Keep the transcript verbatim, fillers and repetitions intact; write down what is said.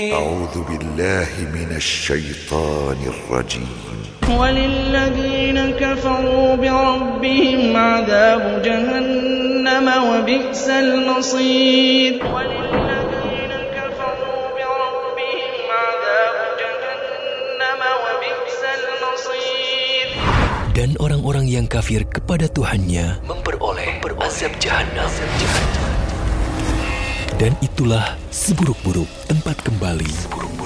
أعوذ بالله من الشيطان الرجيم. وللذين كفروا بربهم عذاب جهنم وبئس المصير. وللذين كفروا بربهم عذاب جهنم وبئس المصير. Dan orang-orang yang kafir kepada Tuhannya memperoleh azab Jahannam. Dan itulah seburuk-buruk tempat kembali